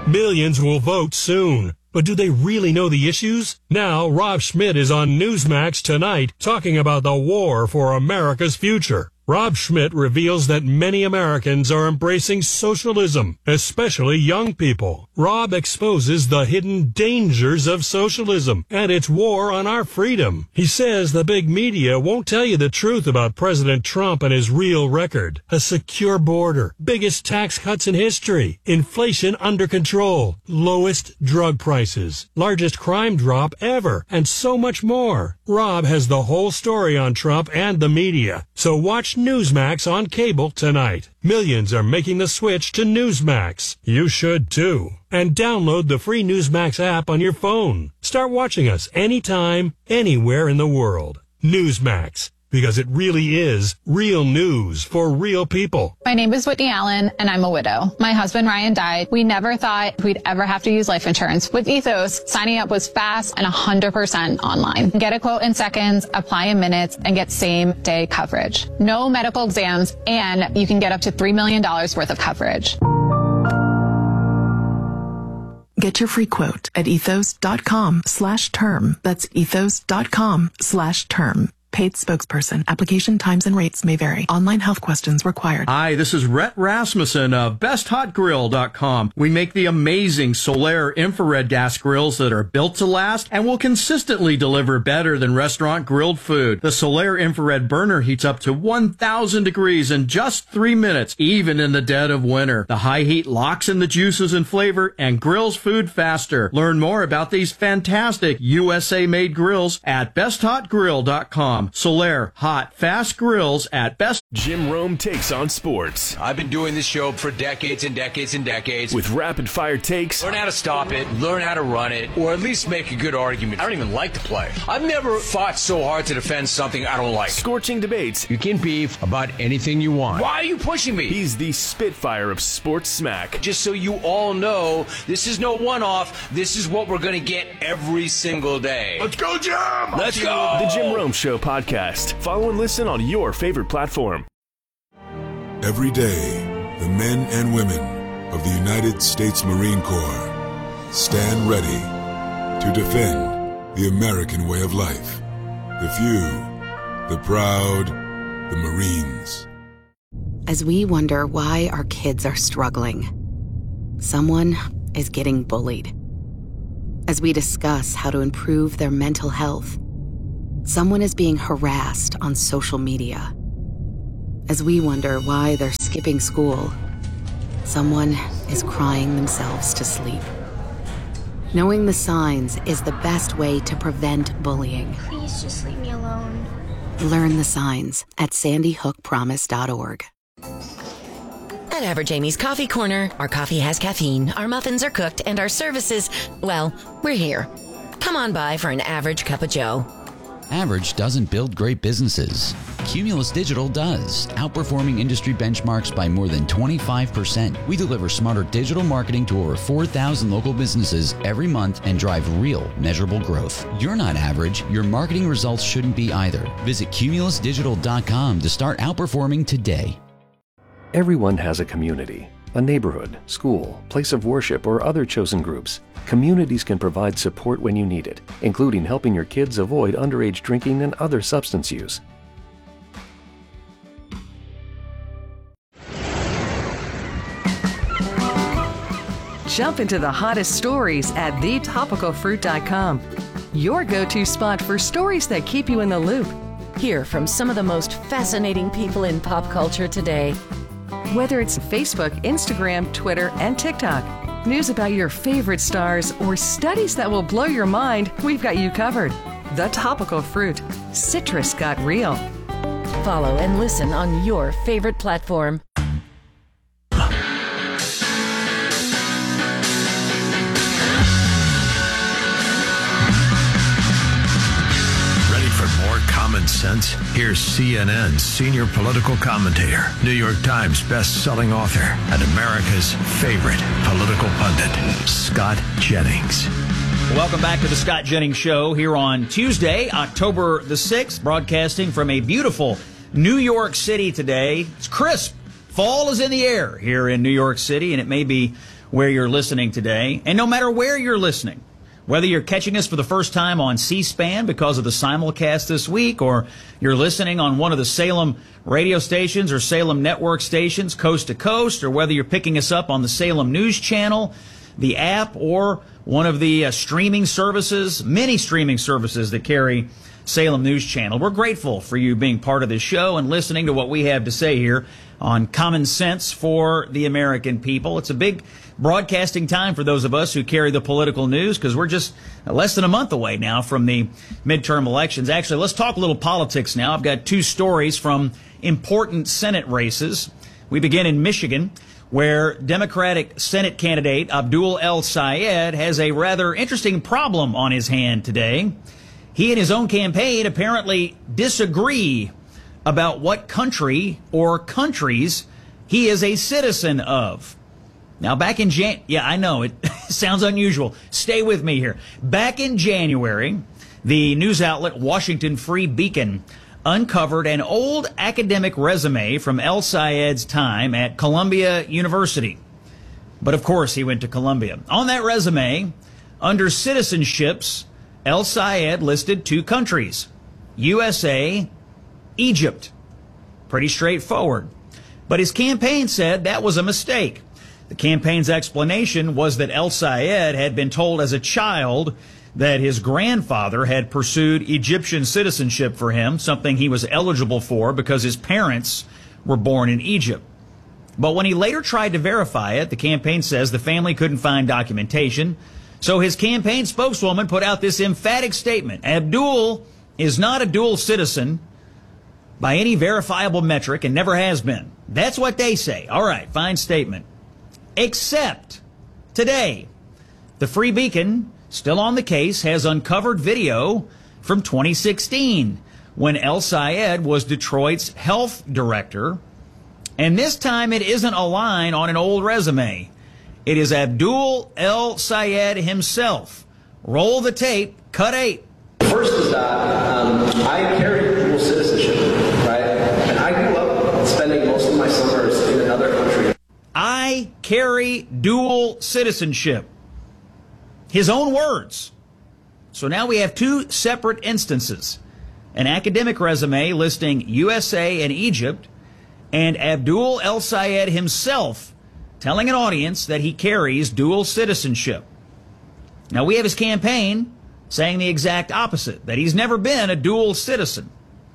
Millions will vote soon. But do they really know the issues? Now, Rob Schmidt is on Newsmax tonight talking about the war for America's future. Rob Schmidt reveals that many Americans are embracing socialism, especially young people. Rob exposes the hidden dangers of socialism and its war on our freedom. He says the big media won't tell you the truth about President Trump and his real record. A secure border, biggest tax cuts in history, inflation under control, lowest drug prices, largest crime drop ever, and so much more. Rob has the whole story on Trump and the media. So watch Newsmax on cable tonight. Millions are making the switch to Newsmax. You should too. And download the free Newsmax app on your phone. Start watching us anytime, anywhere in the world. Newsmax. Because it really is real news for real people. My name is Whitney Allen, and I'm a widow. My husband, Ryan, died. We never thought we'd ever have to use life insurance. With Ethos, signing up was fast and 100% online. Get a quote in seconds, apply in minutes, and get same-day coverage. No medical exams, and you can get up to $3 million worth of coverage. Get your free quote at ethos.com/term. That's ethos.com/term. Paid spokesperson. Application times and rates may vary. Online health questions required. Hi, this is Rhett Rasmussen of BestHotGrill.com. We make the amazing Solaire infrared gas grills that are built to last and will consistently deliver better than restaurant grilled food. The Solaire infrared burner heats up to 1,000 degrees in just 3 minutes, even in the dead of winter. The high heat locks in the juices and flavor and grills food faster. Learn more about these fantastic USA-made grills at BestHotGrill.com. Solaire, hot, fast grills at Best. Jim Rome takes on sports. I've been doing this show for decades and decades and decades. With rapid fire takes. Learn how to stop it, learn how to run it, or at least make a good argument. I don't even like to play. I've never fought so hard to defend something I don't like. Scorching debates. You can beef about anything you want. Why are you pushing me? He's the Spitfire of sports smack. Just so you all know, this is no one-off. This is what we're going to get every single day. Let's go, Jim! Let's go! The Jim Rome Show podcast. Follow and listen on your favorite platform. Every day, the men and women of the United States Marine Corps stand ready to defend the American way of life. The few, the proud, the Marines. As we wonder why our kids are struggling, someone is getting bullied. As we discuss how to improve their mental health, someone is being harassed on social media. As we wonder why they're skipping school, someone is crying themselves to sleep. Knowing the signs is the best way to prevent bullying. Please just leave me alone. Learn the signs at sandyhookpromise.org. At Average Amy's Coffee Corner, our coffee has caffeine, our muffins are cooked, and our services, well, we're here. Come on by for an average cup of joe. Average doesn't build great businesses. Cumulus Digital does, outperforming industry benchmarks by more than 25%. We deliver smarter digital marketing to over 4,000 local businesses every month and drive real, measurable growth. You're not average. Your marketing results shouldn't be either. Visit cumulusdigital.com to start outperforming today. Everyone has a community, a neighborhood, school, place of worship, or other chosen groups. Communities can provide support when you need it, including helping your kids avoid underage drinking and other substance use. Jump into the hottest stories at thetopicalfruit.com. Your go-to spot for stories that keep you in the loop. Hear from some of the most fascinating people in pop culture today. Whether it's Facebook, Instagram, Twitter, and TikTok, news about your favorite stars, or studies that will blow your mind, we've got you covered. The Topical Fruit. Citrus got real. Follow and listen on your favorite platform. Common sense? Here's CNN's senior political commentator, New York Times best-selling author, and America's favorite political pundit, Scott Jennings. Welcome back to the Scott Jennings Show here on Tuesday, October the 6th, broadcasting from a beautiful New York City today. It's crisp, Fall is in the air here in New York City, and it may be where you're listening today. And no matter where you're listening, whether you're catching us for the first time on C-SPAN because of the simulcast this week, or you're listening on one of the Salem radio stations or Salem network stations coast to coast, or whether you're picking us up on the Salem News Channel, the app, or one of the streaming services, many streaming services that carry Salem News Channel. We're grateful for you being part of this show and listening to what we have to say here on Common Sense for the American people. It's a big broadcasting time for those of us who carry the political news, because we're just less than a month away now from the midterm elections. Actually, let's talk a little politics now. I've got two stories from important Senate races. We begin in Michigan, where Democratic Senate candidate Abdul El-Sayed has a rather interesting problem on his hand today. He and his own campaign apparently disagree about what country or countries he is a citizen of. Now, back in I know, it sounds unusual. Stay with me here. Back in January, the news outlet Washington Free Beacon uncovered an old academic resume from El-Sayed's time at Columbia University. But of course, he went to Columbia. On that resume, under citizenships, El-Sayed listed two countries, USA, Egypt. Pretty straightforward. But his campaign said that was a mistake. The campaign's explanation was that El-Sayed had been told as a child that his grandfather had pursued Egyptian citizenship for him, something he was eligible for because his parents were born in Egypt. But when he later tried to verify it, the campaign says the family couldn't find documentation. So his campaign spokeswoman put out this emphatic statement: Abdul is not a dual citizen by any verifiable metric and never has been. That's what they say. All right, fine statement. Except today, the Free Beacon, still on the case, has uncovered video from 2016 when El-Sayed was Detroit's health director. And this time it isn't a line on an old resume. It is Abdul El-Sayed himself. Roll the tape, cut 8. First is that I carry dual citizenship, right? And I grew up spending most of my summers in another country. I carry dual citizenship. His own words. So now we have two separate instances. An academic resume listing USA and Egypt, and Abdul El-Sayed himself telling an audience that he carries dual citizenship. Now we have his campaign saying the exact opposite, that he's never been a dual citizen.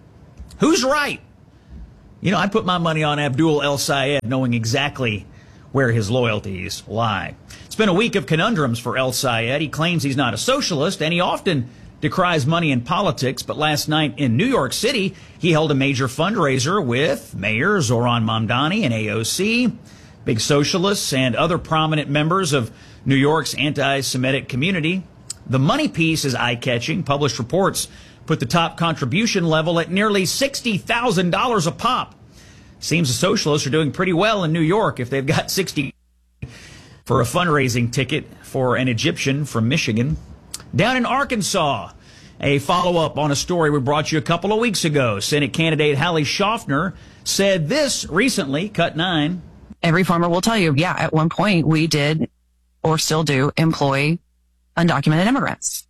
Who's right? You know, I put my money on Abdul El-Sayed, knowing exactly where his loyalties lie. It's been a week of conundrums for El-Sayed. He claims he's not a socialist, and he often decries money in politics, but last night in New York City, he held a major fundraiser with Mayor Zoran Mamdani and AOC, big socialists, and other prominent members of New York's anti-Semitic community. The money piece is eye-catching. Published reports put the top contribution level at nearly $60,000 a pop. Seems the socialists are doing pretty well in New York if they've got $60 for a fundraising ticket for an Egyptian from Michigan. Down in Arkansas, a follow-up on a story we brought you a couple of weeks ago. Senate candidate Hallie Schaffner said this recently, cut 9. Every farmer will tell you, yeah, at one point we did or still do employ undocumented immigrants.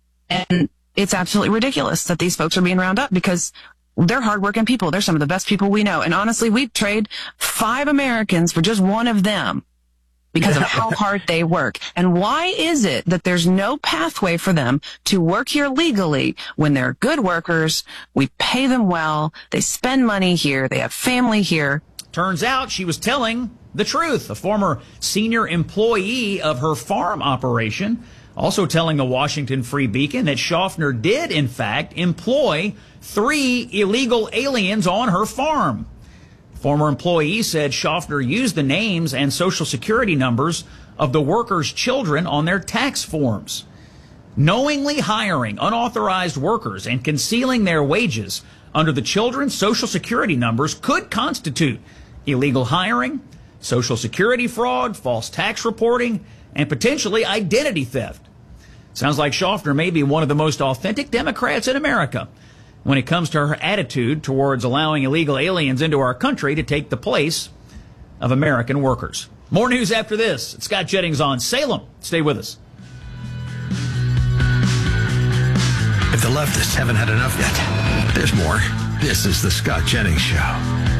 And it's absolutely ridiculous that these folks are being rounded up because they're hardworking people. They're some of the best people we know. And honestly, we'd trade 5 Americans for just one of them because of how hard they work. And why is it that there's no pathway for them to work here legally when they're good workers? We pay them well. They spend money here. They have family here. Turns out she was telling the truth. A former senior employee of her farm operation also telling the Washington Free Beacon that Schaffner did, in fact, employ 3 illegal aliens on her farm. Former employee said Schaffner used the names and social security numbers of the workers' children on their tax forms. Knowingly hiring unauthorized workers and concealing their wages under the children's social security numbers could constitute illegal hiring, social security fraud, false tax reporting, and potentially identity theft. Sounds like Schaffner may be one of the most authentic Democrats in America when it comes to her attitude towards allowing illegal aliens into our country to take the place of American workers. More news after this. It's Scott Jennings on Salem. Stay with us. If the leftists haven't had enough yet, there's more. This is the Scott Jennings Show.